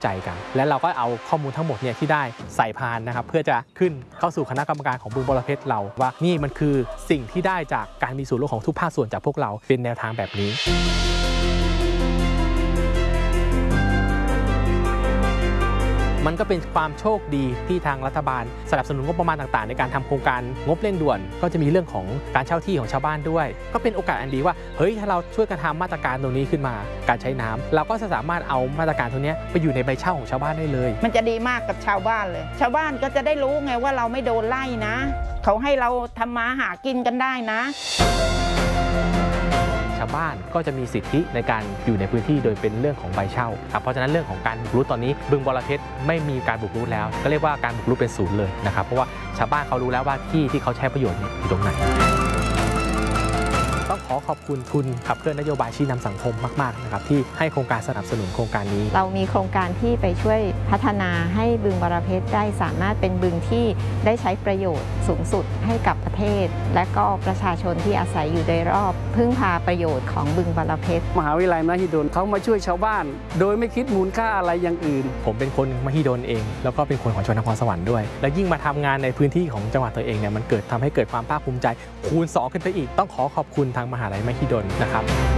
ใจกันและเราก็เอาข้อมูลทั้งหมดเนี่ยที่ได้ใส่พานนะครับเพื่อจะขึ้นเข้าสู่คณะกรรมการของบึงบรเพชรเราว่านี่มันคือสิ่งที่ได้จากการมีส่วนร่วมของทุกภาคส่วนจากพวกเราเป็นแนวทางแบบนี้มันก็เป็นความโชคดีที่ทางรัฐบาลสนับสนุนงบประมาณต่างๆในการทำโครงการงบเร่งด่วนก็จะมีเรื่องของการเช่าที่ของชาวบ้านด้วยก็เป็นโอกาสอันดีว่าเฮ้ยถ้าเราช่วยกันทำมาตรการตรงนี้ขึ้นมาการใช้น้ำเราก็จะสามารถเอามาตรการตรงนี้ไปอยู่ในใบเช่าของชาวบ้านได้เลยมันจะดีมากกับชาวบ้านเลยชาวบ้านก็จะได้รู้ไงว่าเราไม่โดนไล่นะเขาให้เราทำมาหากินกันได้นะชาวบ้านก็จะมีสิทธิในการอยู่ในพื้นที่โดยเป็นเรื่องของใบเช่าครับเพราะฉะนั้นเรื่องของการบุกรุกตอนนี้บึงบรเพชรไม่มีการบุกรุกแล้วก็เรียกว่าการบุกรุกเป็นศูนย์เลยนะครับเพราะว่าชาวบ้านเขารู้แล้วว่าที่เขาใช้ประโยชน์อยู่ตรงไหนต้องขอบคุณทุนขับเคลื่อนนโยบายชี้นำสังคมมากๆนะครับที่ให้โครงการสนับสนุนโครงการนี้เรามีโครงการที่ไปช่วยพัฒนาให้บึงบรเพชรได้สามารถเป็นบึงที่ได้ใช้ประโยชน์สูงสุดให้กับประเทศและก็ประชาชนที่อาศัยอยู่โดยรอบพึ่งพาประโยชน์ของบึงบรเพชรมหาวิทยาลัยมหิดลเขามาช่วยชาวบ้านโดยไม่คิดมูลค่าอะไรอย่างอื่นผมเป็นคนมหิดลเองแล้วก็เป็นคนของจังหวัดนครสวรรค์ด้วยและยิ่งมาทำงานในพื้นที่ของจังหวัดตัวเองเนี่ยมันทำให้เกิดความภาคภูมิใจคูณ2ขึ้นไปอีกต้องขอบคุณทางมหาวิทยาลัยมหิดลนะครับ